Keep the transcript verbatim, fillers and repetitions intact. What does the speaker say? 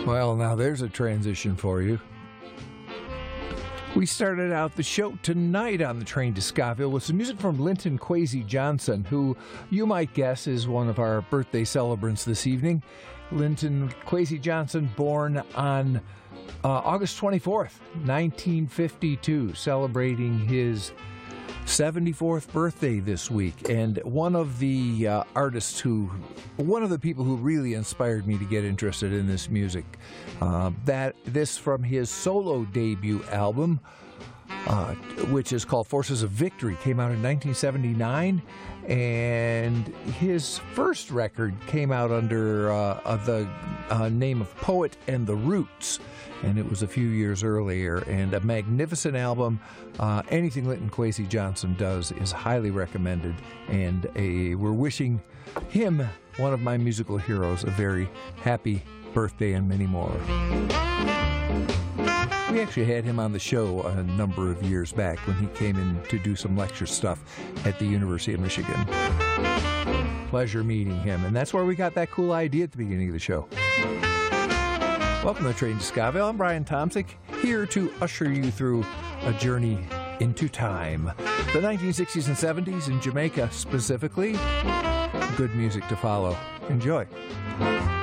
Well, now there's a transition for you. We started out the show tonight on the train to Scottville with some music from Linton Kwesi Johnson, who you might guess is one of our birthday celebrants this evening. Linton Kwesi Johnson, born on uh, August twenty-fourth, nineteen fifty-two, celebrating his seventy-fourth birthday this week, and one of the uh, artists who, one of the people who really inspired me to get interested in this music. Uh, that this from his solo debut album, uh, which is called Forces of Victory, came out in nineteen seventy-nine, and his first record came out under uh, uh, the uh, name of Poet and the Roots, and it was a few years earlier, and a magnificent album. Uh, anything Linton Kwesi Johnson does is highly recommended, and a, we're wishing him, one of my musical heroes, a very happy birthday and many more. We actually had him on the show a number of years back when he came in to do some lecture stuff at the University of Michigan. Pleasure meeting him, and that's where we got that cool idea at the beginning of the show. Welcome to the Train to Scottville. I'm Brian Tomsick, here to usher you through a journey into time. The nineteen sixties and seventies in Jamaica specifically. Good music to follow. Enjoy.